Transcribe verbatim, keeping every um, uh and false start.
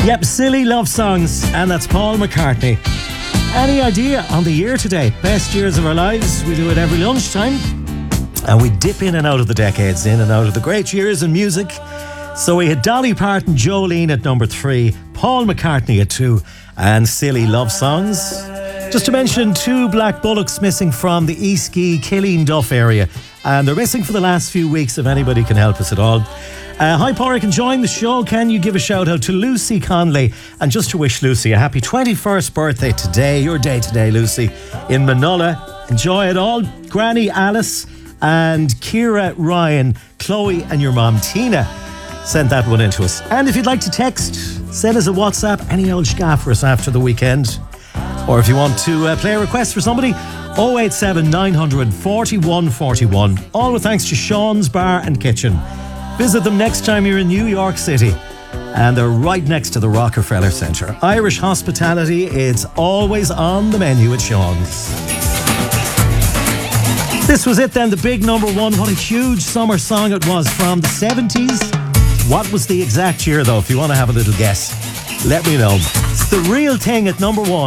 Yep, silly love songs, and that's Paul McCartney. Any idea on the year today? Best years of our lives. We do it every lunchtime, and we dip in and out of the decades, in and out of the great years in music. So we had Dolly Parton, Jolene at number three, Paul McCartney at two, and silly love songs. Just to mention, two black bullocks missing from the Eastgee Killeen Duff area, and they're missing for the last few weeks. If anybody can help us at all. Uh, hi, Porrick, enjoying the show. Can you give a shout out to Lucy Conley? And just to wish Lucy a happy twenty-first birthday today, your day today, Lucy, in Manola. Enjoy it all. Granny Alice and Kira, Ryan, Chloe, and your mom Tina sent that one in to us. And if you'd like to text, send us a WhatsApp, any old scaff for us after the weekend. Or if you want to uh, play a request for somebody, oh eight seven nine four one four one. All with thanks to Sean's Bar and Kitchen. Visit them next time you're in New York City. And they're right next to the Rockefeller Centre. Irish hospitality, it's always on the menu at Sean's. This was it then, the big number one. What a huge summer song it was from the seventies. What was the exact year though? If you want to have a little guess, let me know. It's The Real Thing at number one.